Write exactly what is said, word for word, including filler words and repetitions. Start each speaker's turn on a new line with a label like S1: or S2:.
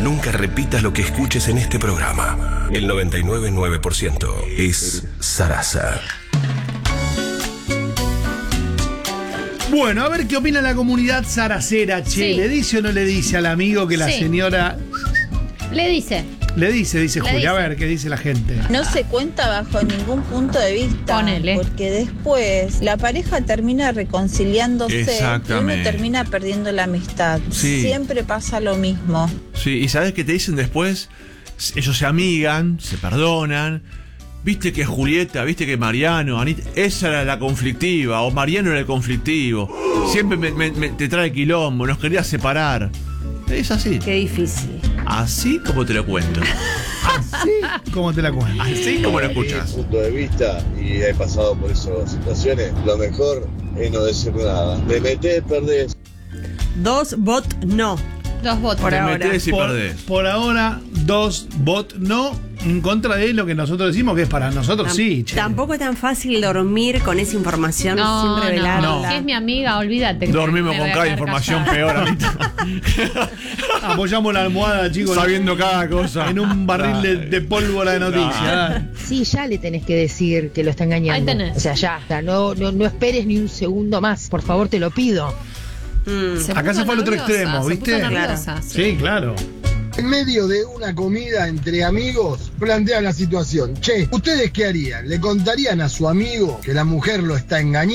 S1: nunca repitas lo que escuches en este programa. El noventa y nueve punto nueve por ciento es Sarasa.
S2: Bueno, a ver qué opina la comunidad saracera, che.
S3: Sí.
S2: ¿Le dice o no le dice al amigo que la
S3: Sí.
S2: señora...
S3: Le dice.
S2: Le dice, dice
S3: Le
S2: Julia.
S3: dice.
S2: A ver qué dice la gente.
S4: No se cuenta bajo ningún punto de vista,
S3: Ponele.
S4: porque después la pareja termina reconciliándose y uno
S5: Exactamente.
S4: termina perdiendo la amistad.
S5: Sí.
S4: Siempre pasa lo mismo.
S5: Sí, y ¿sabes qué te dicen después? Ellos se amigan, se perdonan. Viste que Julieta, viste que Mariano, Anita, esa era la conflictiva, o Mariano era el conflictivo. Siempre me, me- me- te trae quilombo, nos quería separar. Es así.
S6: Qué difícil.
S5: Así como te lo cuento.
S2: Así como te la cuento.
S5: Así como lo escuchas.
S7: punto de vista, y he pasado por esas situaciones, lo mejor es no decir nada. Me metés, perdés.
S6: Dos bot no.
S3: Dos votos.
S6: Por
S5: Te
S6: ahora.
S5: metés y
S2: Por,
S5: perdés.
S2: por ahora, dos bot no, en contra de lo que nosotros decimos que es para nosotros
S6: Tam-
S2: sí, che.
S6: Tampoco es tan fácil dormir con esa información
S3: No,
S6: sin revelarla.
S3: no. Si es mi amiga, olvídate. que
S5: Dormimos
S3: me
S5: con
S3: voy a
S5: cada
S3: quedar
S5: información
S3: callada.
S5: peor ahorita.
S2: Apoyamos la almohada, chicos,
S5: Sabiendo cada cosa.
S2: en un barril de, de pólvora de noticias.
S8: Sí, ya le tenés que decir que lo está engañando.
S3: Ahí tenés.
S8: O sea, ya, o sea, no, no, no esperes ni un segundo más. Por favor, te lo pido.
S6: Mm.
S3: Se
S2: Acá
S3: puso
S2: se fue al otro
S3: nerviosa,
S2: extremo,
S3: se
S2: ¿viste?
S3: puso nerviosa, sí.
S2: Sí, claro.
S9: En medio de una comida entre amigos, plantea la situación. Che, ¿ustedes qué harían? ¿Le contarían a su amigo que la mujer lo está engañando?